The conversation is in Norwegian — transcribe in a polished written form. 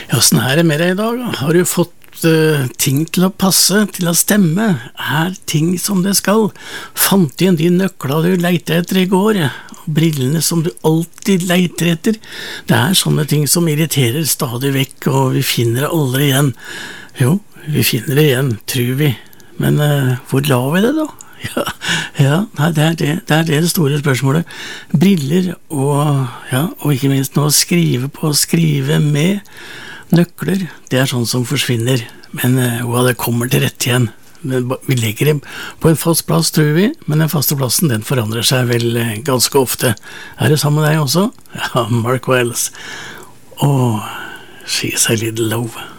Hvordan er det med deg i dag? Har du fått ting til å passe, til å stemme? Er ting som det skal? Fant igjen de nøkla du leiter etter i går? Brillene som du alltid leiter etter? Det er sånne ting som irriterer stadig vekk, og vi finner det aldri igjen. Jo, vi finner det igjen, tror vi. Men hvor la vi det da? Nei, det er det store spørsmålet. Briller og ikke minst nå skrive på, skrive med nøkler, det er sånn som forsvinner. Men det kommer til rett igjen. Vi legger dem på en fast plass, tror vi, men den faste plassen den forandrer seg vel ganske ofte. Er det sammen med deg også? Ja, Mark Wells. She's a little love.